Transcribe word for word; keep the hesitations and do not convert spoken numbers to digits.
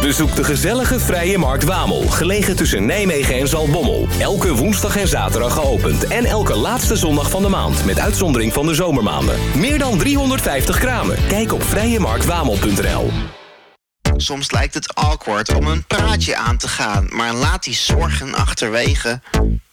Bezoek de gezellige Vrije Markt Wamel, gelegen tussen Nijmegen en Zaltbommel. Elke woensdag en zaterdag geopend en elke laatste zondag van de maand, met uitzondering van de zomermaanden. Meer dan driehonderdvijftig kramen. Kijk op vrije markt wamel punt n l. Soms lijkt het awkward om een praatje aan te gaan, maar laat die zorgen achterwege.